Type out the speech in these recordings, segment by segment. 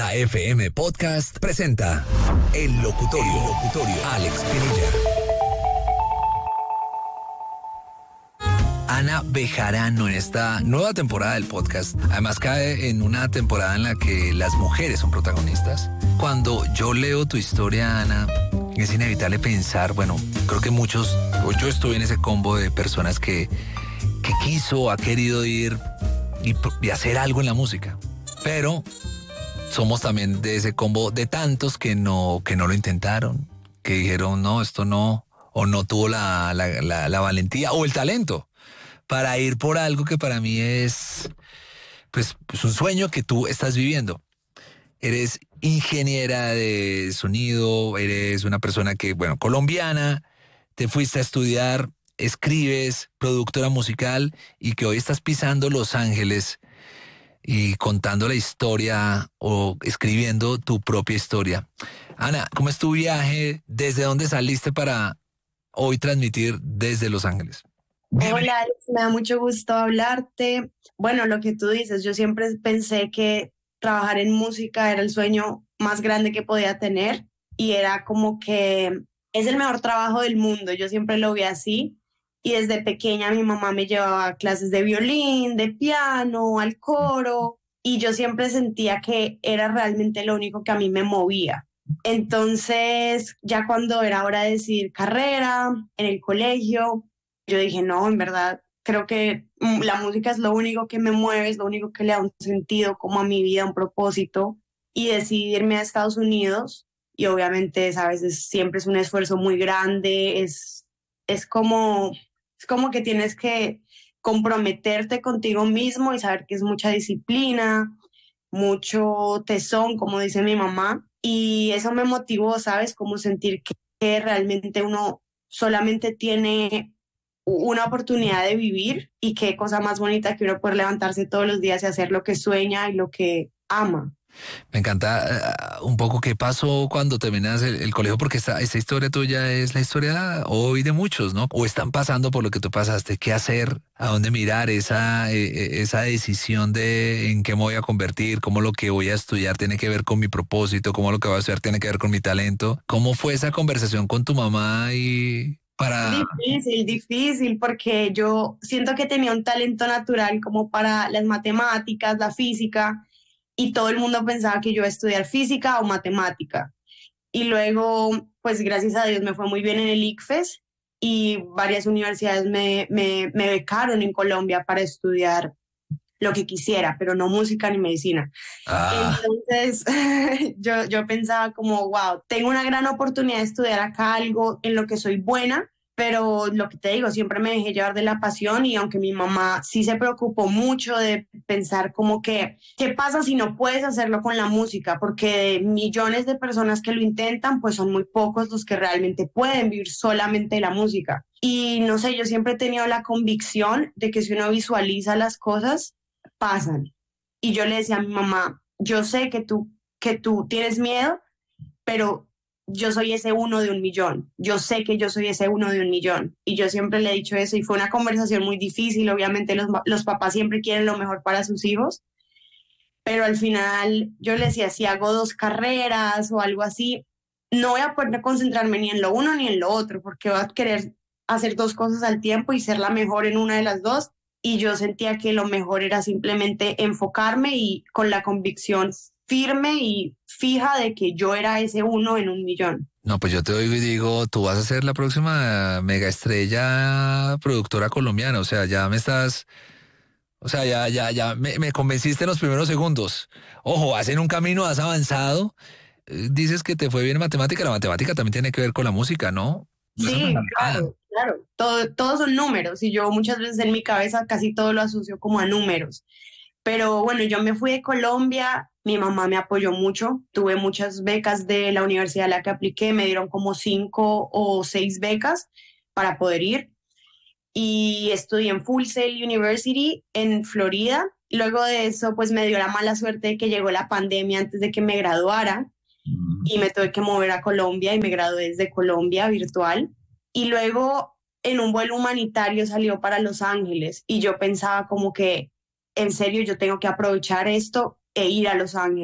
FM Podcast presenta El Locutorio. Alex Pinilla. Ana Bejarano en esta nueva temporada del podcast. Además cae en una temporada en la que las mujeres son protagonistas. Cuando yo leo tu historia, Ana, es inevitable pensar, bueno, creo que muchos, o yo estoy en ese combo de personas que ha querido ir y hacer algo en la música. Pero somos también de ese combo de tantos que no lo intentaron, que dijeron, no, esto no, o no tuvo la valentía o el talento para ir por algo que para mí es un sueño que tú estás viviendo. Eres ingeniera de sonido, eres una persona que, colombiana, te fuiste a estudiar, escribes, productora musical y que hoy estás pisando Los Ángeles y contando la historia o escribiendo tu propia historia. Ana, ¿cómo es tu viaje? ¿Desde dónde saliste para hoy transmitir desde Los Ángeles? Hola, Alex, me da mucho gusto hablarte. Bueno, lo que tú dices, yo siempre pensé que trabajar en música era el sueño más grande que podía tener y era como que es el mejor trabajo del mundo. Yo siempre lo vi así. Y desde pequeña mi mamá me llevaba a clases de violín, de piano, al coro, y yo siempre sentía que era realmente lo único que a mí me movía. Entonces, ya cuando era hora de decidir carrera en el colegio, yo dije, no, en verdad, creo que la música es lo único que me mueve, es lo único que le da un sentido como a mi vida, un propósito, y decidí irme a Estados Unidos. Y obviamente, sabes, siempre es un esfuerzo muy grande, es como que tienes que comprometerte contigo mismo y saber que es mucha disciplina, mucho tesón, como dice mi mamá. Y eso me motivó, ¿sabes? Como sentir que realmente uno solamente tiene una oportunidad de vivir y qué cosa más bonita que uno poder levantarse todos los días y hacer lo que sueña y lo que ama. Me encanta un poco qué pasó cuando terminas el colegio, porque esta historia tuya es la historia hoy de muchos, ¿no? O están pasando por lo que tú pasaste. ¿Qué hacer? ¿A dónde mirar? Esa decisión de en qué me voy a convertir, cómo lo que voy a estudiar tiene que ver con mi propósito, cómo lo que voy a estudiar tiene que ver con mi talento. ¿Cómo fue esa conversación con tu mamá y para...? Difícil, porque yo siento que tenía un talento natural como para las matemáticas, la física, y todo el mundo pensaba que yo iba a estudiar física o matemática. Y luego, pues gracias a Dios me fue muy bien en el ICFES y varias universidades me becaron en Colombia para estudiar lo que quisiera, pero no música ni medicina. Entonces yo pensaba como, wow, tengo una gran oportunidad de estudiar acá algo en lo que soy buena, pero lo que te digo, siempre me dejé llevar de la pasión y aunque mi mamá sí se preocupó mucho de pensar como que, ¿qué pasa si no puedes hacerlo con la música? Porque de millones de personas que lo intentan, pues son muy pocos los que realmente pueden vivir solamente de la música. Y no sé, yo siempre he tenido la convicción de que si uno visualiza las cosas, pasan. Y yo le decía a mi mamá, yo sé que tú tienes miedo, pero yo soy ese 1 de 1,000,000. Yo sé que yo soy ese 1 de 1,000,000. Y yo siempre le he dicho eso y fue una conversación muy difícil. Obviamente los papás siempre quieren lo mejor para sus hijos, pero al final yo le decía, si hago 2 carreras o algo así, no voy a poder concentrarme ni en lo uno ni en lo otro, porque voy a querer hacer 2 cosas al tiempo y ser la mejor en una de las 2. Y yo sentía que lo mejor era simplemente enfocarme y con la convicción firme y fija de que yo era ese 1 en 1,000,000. No, pues yo te oigo y digo, tú vas a ser la próxima mega estrella productora colombiana. O sea, ya me estás... O sea, ya me convenciste en los primeros segundos. Ojo, vas en un camino, has avanzado. Dices que te fue bien en matemática. La matemática también tiene que ver con la música, ¿no? Sí, claro. Todos son números y yo muchas veces en mi cabeza casi todo lo asocio como a números. Pero bueno, yo me fui de Colombia, mi mamá me apoyó mucho, tuve muchas becas de la universidad a la que apliqué, me dieron como 5 o 6 becas para poder ir y estudié en Full Sail University en Florida. Luego de eso, pues me dio la mala suerte de que llegó la pandemia antes de que me graduara y me tuve que mover a Colombia y me gradué desde Colombia virtual. Y luego en un vuelo humanitario salió para Los Ángeles y yo pensaba como que, en serio, yo tengo que aprovechar esto e ir a Los Ángeles.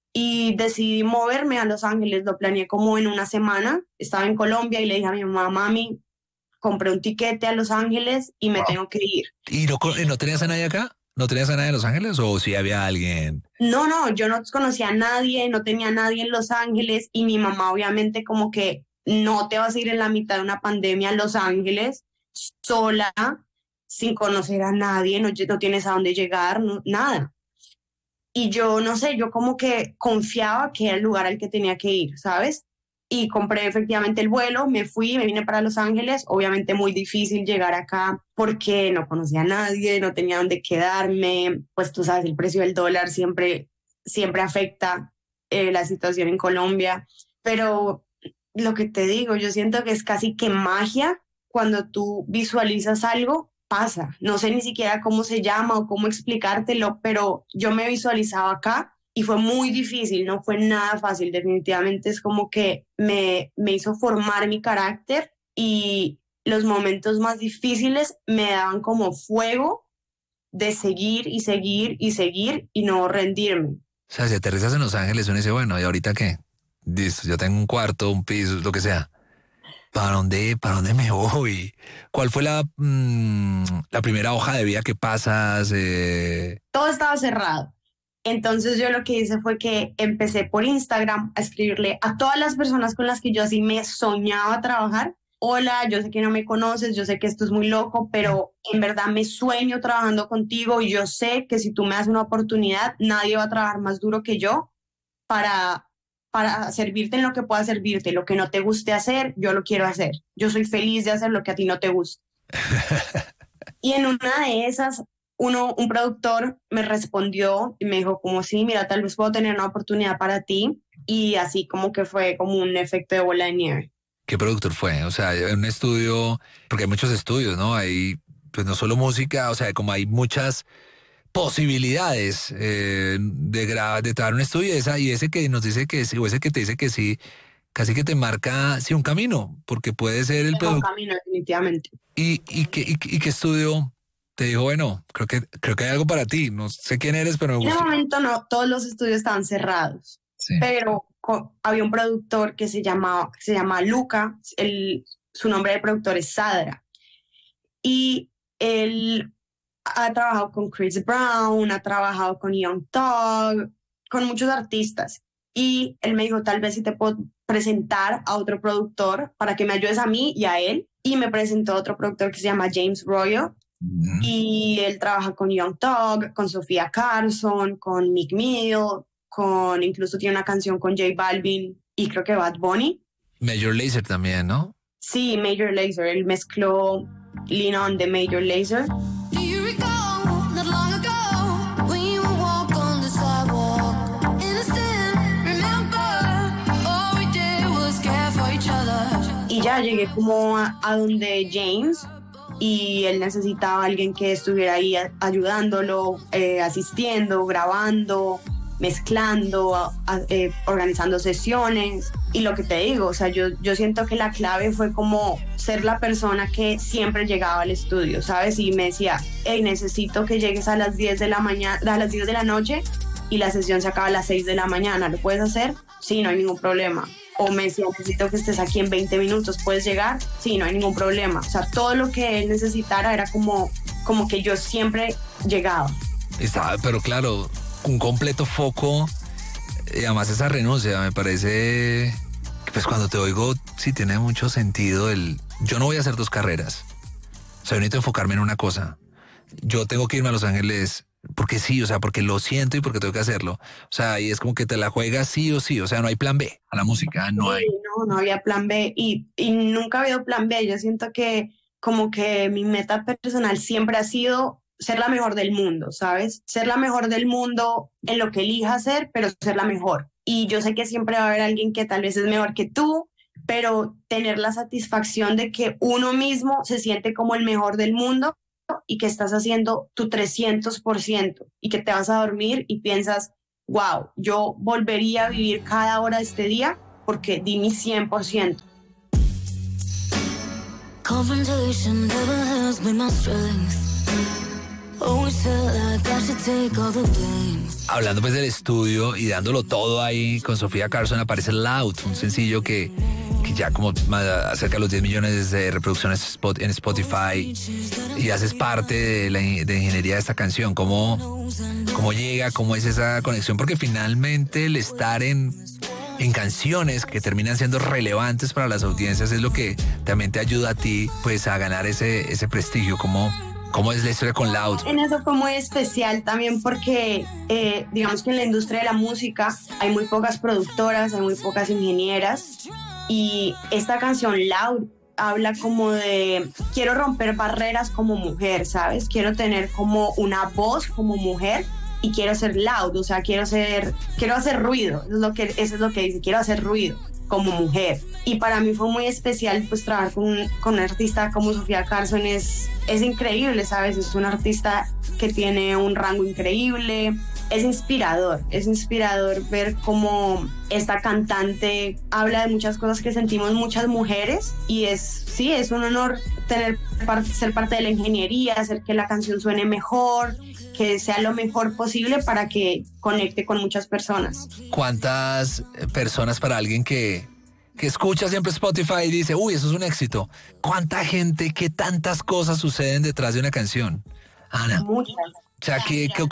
y decidí moverme a Los Ángeles. Lo planeé como en una semana. Estaba en Colombia y le dije a mi mamá, mami, compré un tiquete a Los Ángeles y me tengo que ir. ¿Y no tenías a nadie acá? ¿No tenías a nadie en Los Ángeles o si había alguien? No, yo no conocía a nadie, no tenía a nadie en Los Ángeles y mi mamá obviamente como que no te vas a ir en la mitad de una pandemia a Los Ángeles sola, sin conocer a nadie, no tienes a dónde llegar, nada. Y yo, no sé, yo como que confiaba que era el lugar al que tenía que ir, ¿sabes? Y compré efectivamente el vuelo, me vine para Los Ángeles. Obviamente muy difícil llegar acá porque no conocía a nadie, no tenía dónde quedarme. Pues tú sabes, el precio del dólar siempre afecta la situación en Colombia. Pero lo que te digo, yo siento que es casi que magia cuando tú visualizas algo, pasa. No sé ni siquiera cómo se llama o cómo explicártelo, pero yo me visualizaba acá y fue muy difícil, no fue nada fácil. Definitivamente es como que me hizo formar mi carácter y los momentos más difíciles me daban como fuego de seguir y seguir y seguir y no rendirme. O sea, si aterrizas en Los Ángeles, uno dice, bueno, ¿y ahorita qué? Listo, yo tengo un cuarto, un piso, lo que sea. ¿Para dónde me voy? ¿Cuál fue la primera hoja de vida que pasas? Todo estaba cerrado. Entonces yo lo que hice fue que empecé por Instagram a escribirle a todas las personas con las que yo así me soñaba trabajar. Hola, yo sé que no me conoces, yo sé que esto es muy loco, pero en verdad me sueño trabajando contigo y yo sé que si tú me das una oportunidad, nadie va a trabajar más duro que yo para servirte en lo que pueda servirte. Lo que no te guste hacer, yo lo quiero hacer. Yo soy feliz de hacer lo que a ti no te gusta. Y en una de esas, un productor me respondió y me dijo como, sí, mira, tal vez puedo tener una oportunidad para ti. Y así como que fue como un efecto de bola de nieve. ¿Qué productor fue? O sea, un estudio, porque hay muchos estudios, ¿no? Hay, pues no solo música, o sea, como hay muchas posibilidades de traer un estudio y ese que nos dice que sí, o ese que te dice que sí, casi que te marca, sí, un camino, porque puede ser el productor. Un camino, definitivamente. ¿Y qué estudio te dijo, bueno, creo que hay algo para ti? No sé quién eres, pero me gusta. En ese momento no, todos los estudios estaban cerrados, sí. Pero había un productor que se llama Luca, su nombre de productor es Sadra, y él ha trabajado con Chris Brown, ha trabajado con Young Thug, con muchos artistas. Y él me dijo, tal vez si te puedo presentar a otro productor para que me ayudes a mí y a él. Y me presentó a otro productor que se llama James Royo. Mm-hmm. Y él trabaja con Young Thug, con Sofía Carson, con Meek Mill, incluso tiene una canción con J Balvin y creo que Bad Bunny. Major Lazer también, ¿no? Sí, Major Lazer. Él mezcló Lean On de Major Lazer. Y ya llegué como a donde James y él necesitaba a alguien que estuviera ahí ayudándolo, asistiendo, grabando, mezclando, organizando sesiones. Y lo que te digo, o sea, yo siento que la clave fue como ser la persona que siempre llegaba al estudio, ¿sabes? Y me decía, hey, necesito que llegues a las 10 de la mañana, a las 10 de la noche y la sesión se acaba a las 6 de la mañana. ¿Lo puedes hacer? Sí, no hay ningún problema. O me decía, necesito que estés aquí en 20 minutos, ¿puedes llegar? Sí, no hay ningún problema. O sea, todo lo que él necesitara era como que yo siempre llegaba. Pero claro, un completo foco y además esa renuncia, me parece que pues cuando te oigo sí tiene mucho sentido yo no voy a hacer dos carreras. O sea, yo necesito enfocarme en una cosa. Yo tengo que irme a Los Ángeles porque sí, o sea, porque lo siento y porque tengo que hacerlo. O sea, y es como que te la juegas sí o sí, o sea, no hay plan B. A la música no hay. No había plan B y nunca ha habido plan B. Yo siento que como que mi meta personal siempre ha sido ser la mejor del mundo, ¿sabes? Ser la mejor del mundo en lo que elija hacer, pero ser la mejor. Y yo sé que siempre va a haber alguien que tal vez es mejor que tú, pero tener la satisfacción de que uno mismo se siente como el mejor del mundo y que estás haciendo tu 300% y que te vas a dormir y piensas, wow, yo volvería a vivir cada hora de este día porque di mi 100%. Confrontation never has been my strength. Hablando pues del estudio y dándolo todo ahí con Sofía Carson, aparece Loud, un sencillo que ya como cerca de los 10 millones de reproducciones en Spotify, y haces parte de la ingeniería de esta canción. ¿Cómo llega? ¿Cómo es esa conexión? Porque finalmente el estar en canciones que terminan siendo relevantes para las audiencias es lo que también te ayuda a ti pues a ganar ese prestigio. ¿Cómo es la historia con Loud? En eso fue muy especial también porque digamos que en la industria de la música hay muy pocas productoras, hay muy pocas ingenieras, y esta canción Loud habla como de quiero romper barreras como mujer, ¿sabes? Quiero tener como una voz como mujer y quiero ser loud, o sea, quiero hacer ruido, eso es lo que dice, quiero hacer ruido como mujer. Y para mí fue muy especial pues trabajar con un artista como Sofía Carson. Es increíble, ¿sabes? Es una artista que tiene un rango increíble. Es inspirador ver cómo esta cantante habla de muchas cosas que sentimos muchas mujeres, y es un honor ser parte de la ingeniería, hacer que la canción suene mejor, que sea lo mejor posible para que conecte con muchas personas. ¿Cuántas personas, para alguien que escucha siempre Spotify y dice, uy, eso es un éxito? ¿Cuánta gente, qué tantas cosas suceden detrás de una canción, Ana? Muchas. O sea,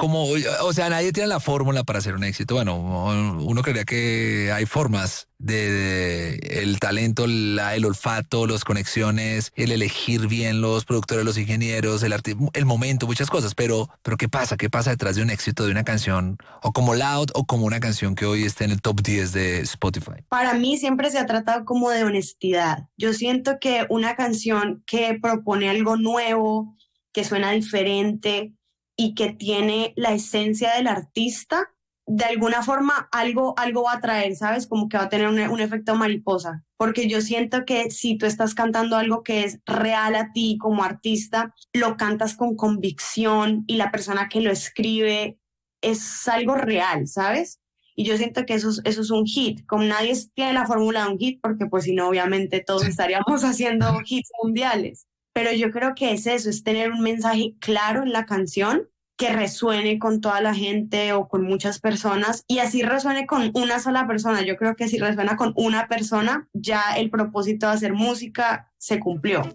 o sea, nadie tiene la fórmula para hacer un éxito. Bueno, uno creería que hay formas de el talento, el olfato, las conexiones, el elegir bien los productores, los ingenieros, el momento, muchas cosas. Pero ¿qué pasa? ¿Qué pasa detrás de un éxito de una canción? O como Loud, o como una canción que hoy está en el top 10 de Spotify. Para mí siempre se ha tratado como de honestidad. Yo siento que una canción que propone algo nuevo, que suena diferente y que tiene la esencia del artista, de alguna forma algo va a traer, ¿sabes? Como que va a tener un efecto mariposa. Porque yo siento que si tú estás cantando algo que es real a ti como artista, lo cantas con convicción y la persona que lo escribe es algo real, ¿sabes? Y yo siento que eso es un hit. Como nadie tiene la fórmula de un hit, porque pues si no, obviamente todos estaríamos haciendo hits mundiales. Pero yo creo que es eso, es tener un mensaje claro en la canción que resuene con toda la gente o con muchas personas, y así resuene con una sola persona. Yo creo que si resuena con una persona, ya el propósito de hacer música se cumplió.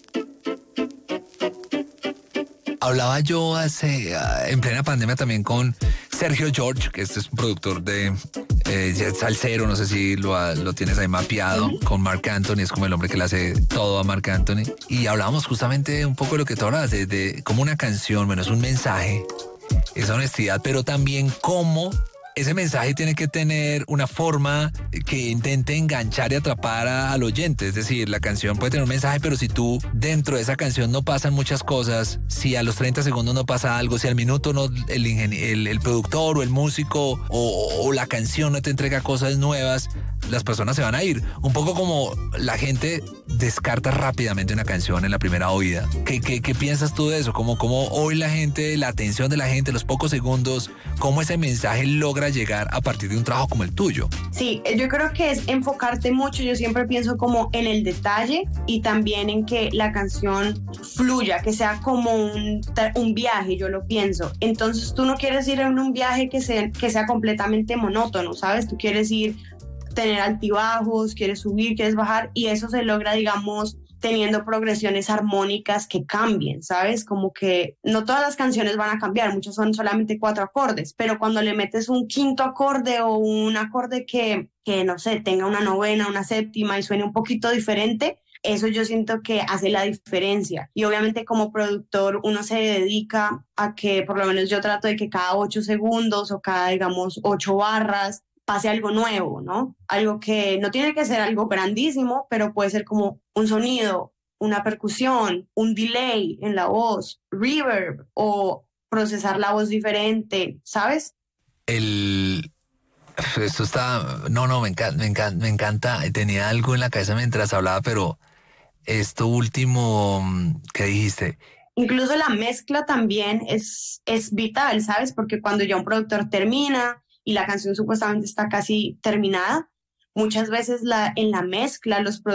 Hablaba yo en plena pandemia también con Sergio George, que este es un productor de salsero, no sé si lo tienes ahí mapeado, con Marc Anthony, es como el hombre que le hace todo a Marc Anthony. Y hablábamos justamente un poco de lo que tú hablabas, de cómo una canción, bueno, es un mensaje, esa honestidad, pero también cómo ese mensaje tiene que tener una forma que intente enganchar y atrapar al oyente. Es decir, la canción puede tener un mensaje, pero si tú dentro de esa canción no pasan muchas cosas, si a los 30 segundos no pasa algo, si al minuto no el productor o el músico o la canción no te entrega cosas nuevas, las personas se van a ir. Un poco como la gente descarta rápidamente una canción en la primera oída. ¿Qué piensas tú de eso? ¿Cómo hoy la gente, la atención de la gente, los pocos segundos, cómo ese mensaje logra llegar a partir de un trabajo como el tuyo? Sí, yo creo que es enfocarte mucho. Yo siempre pienso como en el detalle y también en que la canción fluya, que sea como un viaje, yo lo pienso. Entonces tú no quieres ir en un viaje que sea completamente monótono, ¿sabes? Tú quieres tener altibajos, quieres subir, quieres bajar, y eso se logra, digamos, teniendo progresiones armónicas que cambien, ¿sabes? Como que no todas las canciones van a cambiar, muchas son solamente 4 acordes, pero cuando le metes un quinto acorde o un acorde que no sé, tenga una novena, una séptima y suene un poquito diferente, eso yo siento que hace la diferencia. Y obviamente como productor uno se dedica a que, por lo menos yo trato de que cada 8 segundos o cada, digamos, 8 barras, pase algo nuevo, ¿no? Algo que no tiene que ser algo grandísimo, pero puede ser como un sonido, una percusión, un delay en la voz, reverb, o procesar la voz diferente, ¿sabes? Esto está... No, me encanta. Tenía algo en la cabeza mientras hablaba, pero esto último que dijiste... Incluso la mezcla también es vital, ¿sabes? Porque cuando ya un productor termina y la canción supuestamente está casi terminada, muchas veces en la mezcla los